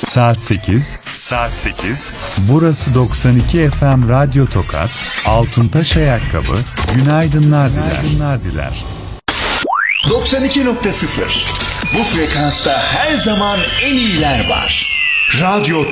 Saat 8. Burası 92 FM Radyo Tokat. Altıntaş Ayakkabı. Günaydınlar diler. 92.0. Bu frekansta her zaman en iyiler var. Radyo